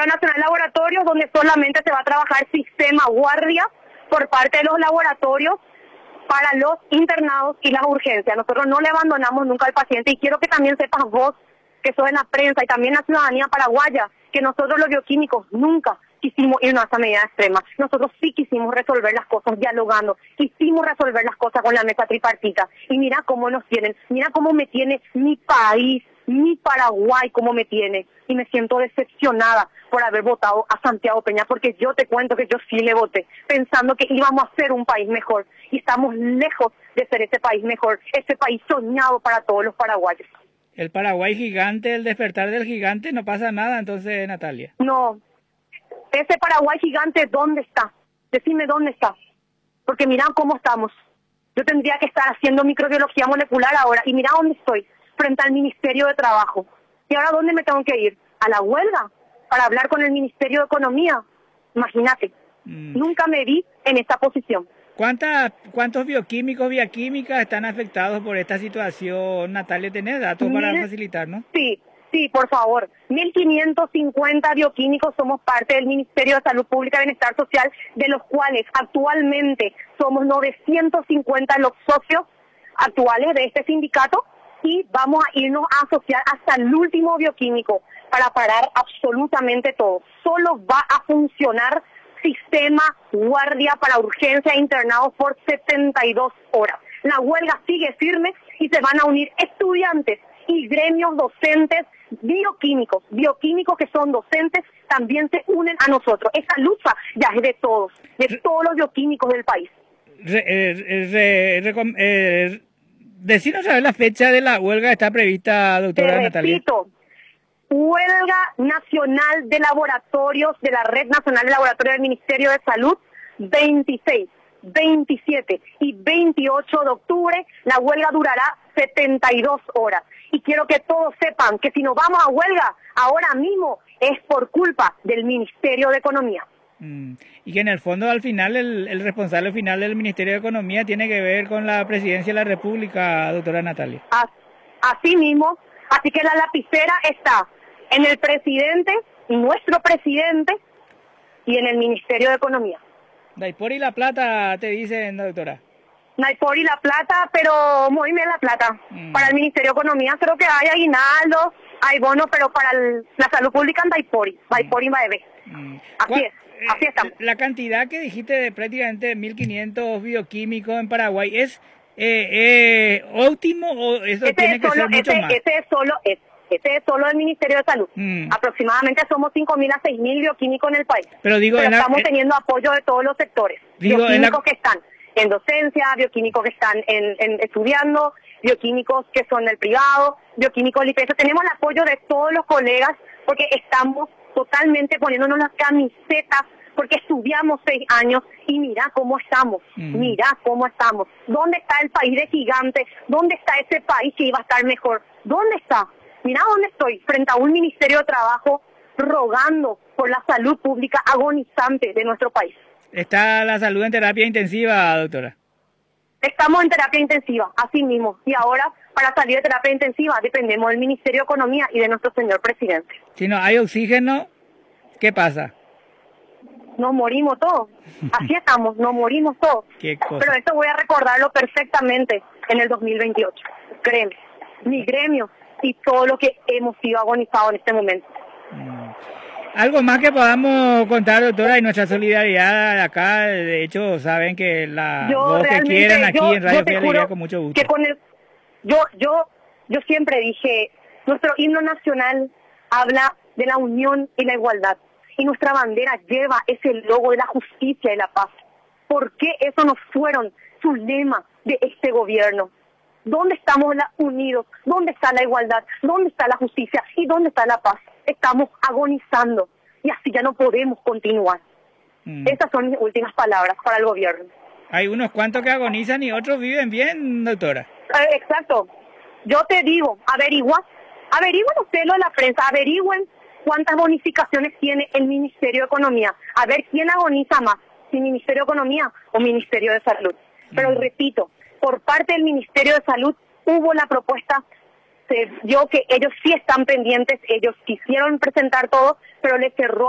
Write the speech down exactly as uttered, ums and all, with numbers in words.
Paro Nacional de Laboratorios, donde solamente se va a trabajar sistema guardia por parte de los laboratorios para los internados y las urgencias. Nosotros no le abandonamos nunca al paciente y quiero que también sepas vos, que sos en la prensa y también la ciudadanía paraguaya, que nosotros los bioquímicos nunca quisimos irnos a esa medida extrema. Nosotros sí quisimos resolver las cosas dialogando, quisimos resolver las cosas con la mesa tripartita. Y mira cómo nos tienen, mira cómo me tiene mi país, mi Paraguay, cómo me tiene. Y me siento decepcionada por haber votado a Santiago Peña, porque yo te cuento que yo sí le voté, pensando que íbamos a ser un país mejor. Y estamos lejos de ser ese país mejor, ese país soñado para todos los paraguayos. El Paraguay gigante, el despertar del gigante, no pasa nada entonces, Natalia. No. Ese Paraguay gigante, ¿dónde está? Decime dónde está. Porque mira cómo estamos. Yo tendría que estar haciendo microbiología molecular ahora. Y mira dónde estoy, frente al Ministerio de Trabajo. ¿Y ahora dónde me tengo que ir? ¿A la huelga? Para hablar con el Ministerio de Economía. Imagínate. Mm. Nunca me vi en esta posición. ¿Cuántas, ¿Cuántos bioquímicos, bioquímicas están afectados por esta situación, Natalia? ¿Tenés datos Mil... para facilitarnos? Sí. Sí, por favor. mil quinientos cincuenta bioquímicos somos parte del Ministerio de Salud Pública y Bienestar Social, de los cuales actualmente somos novecientos cincuenta los socios actuales de este sindicato y vamos a irnos a asociar hasta el último bioquímico para parar absolutamente todo. Solo va a funcionar sistema guardia para urgencia e internados por setenta y dos horas. La huelga sigue firme y se van a unir estudiantes y gremios docentes bioquímicos, bioquímicos que son docentes, también se unen a nosotros. Esta lucha ya es de todos, de todos los bioquímicos del país. Re, eh, re, re, eh, decinos a ver la fecha de la huelga, está prevista, doctora Te Natalia. Repito, Huelga Nacional de Laboratorios de la Red Nacional de Laboratorios del Ministerio de Salud, veintiséis, veintisiete y veintiocho de octubre. La huelga durará setenta y dos horas. Y quiero que todos sepan que si nos vamos a huelga ahora mismo es por culpa del Ministerio de Economía. Mm. Y que en el fondo al final el, el responsable final del Ministerio de Economía tiene que ver con la Presidencia de la República, doctora Natalia. As, así mismo, así que la lapicera está en el presidente, nuestro presidente, y en el Ministerio de Economía. Daipor y La Plata te dicen, doctora. Daipor y La Plata, pero muy bien La Plata. Mm. Para el Ministerio de Economía creo que hay aguinaldo, hay bonos, pero para el, la salud pública en Daipori, Daipori mm. Baebe. Mm. Así es, así estamos. La cantidad que dijiste de prácticamente mil quinientos bioquímicos en Paraguay, ¿es eh, eh, óptimo o eso ese tiene que solo, ser mucho ese, más? Ese es solo, es, ese es solo del Ministerio de Salud. Mm. Aproximadamente somos cinco mil a seis mil bioquímicos en el país. Pero, digo, pero estamos la, estamos teniendo apoyo de todos los sectores. Digo, bioquímicos la... que están en docencia, bioquímicos que están en, en estudiando, bioquímicos que son del privado, bioquímicos del I P S. Tenemos el apoyo de todos los colegas porque estamos totalmente poniéndonos las camisetas porque estudiamos seis años y mira cómo estamos, mm. mira cómo estamos. ¿Dónde está el país de gigante? ¿Dónde está ese país que iba a estar mejor? ¿Dónde está? Mira dónde estoy, frente a un Ministerio de Trabajo rogando por la salud pública agonizante de nuestro país. ¿Está la salud en terapia intensiva, doctora? Estamos en terapia intensiva, así mismo. Y ahora, para salir de terapia intensiva, dependemos del Ministerio de Economía y de nuestro señor presidente. Si no hay oxígeno, ¿qué pasa? Nos morimos todos. Así estamos, nos morimos todos. ¿Qué cosa? Pero esto voy a recordarlo perfectamente en el dos mil veintiocho. Créeme, mi gremio y todo lo que hemos sido agonizados en este momento. Mm. Algo más que podamos contar, doctora, y nuestra solidaridad acá. De hecho, saben que la yo voz que quieran aquí yo, en Radio Fe y Alegría, con mucho gusto. Que con el, yo, yo, yo siempre dije, nuestro himno nacional habla de la unión y la igualdad. Y nuestra bandera lleva ese logo de la justicia y la paz. ¿Por qué eso no fueron su lema de este gobierno? ¿Dónde estamos unidos? ¿Dónde está la igualdad? ¿Dónde está la justicia? ¿Y dónde está la paz? Estamos agonizando y así ya no podemos continuar. Mm. Esas son mis últimas palabras para el gobierno. Hay unos cuantos que agonizan y otros viven bien, doctora. Eh, exacto. Yo te digo, averigua, averigüen ustedes lo de la prensa, averigüen cuántas bonificaciones tiene el Ministerio de Economía. A ver quién agoniza más, si Ministerio de Economía o Ministerio de Salud. Pero mm. repito, por parte del Ministerio de Salud hubo la propuesta, se vio que ellos sí están pendientes, ellos quisieron presentar todo, pero les cerró